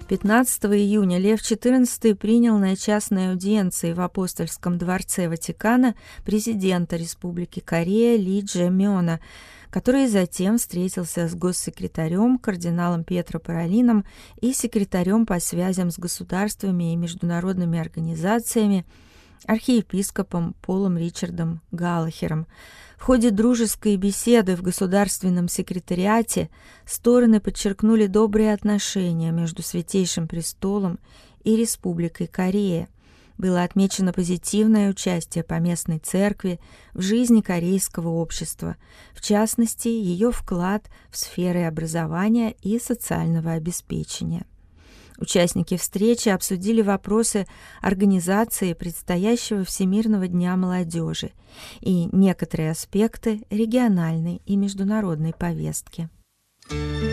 15 июня Лев XIV принял на частной аудиенции в Апостольском дворце Ватикана президента Республики Корея Ли Дже Мёна, который затем встретился с госсекретарем кардиналом Пьетро Паролином и секретарем по связям с государствами и международными организациями архиепископом Полом Ричардом Галлахером. В ходе дружеской беседы в Государственном секретариате стороны подчеркнули добрые отношения между Святейшим Престолом и Республикой Корея. Было отмечено позитивное участие поместной церкви в жизни корейского общества, в частности, ее вклад в сферы образования и социального обеспечения. Участники встречи обсудили вопросы организации предстоящего Всемирного дня молодежи и некоторые аспекты региональной и международной повестки.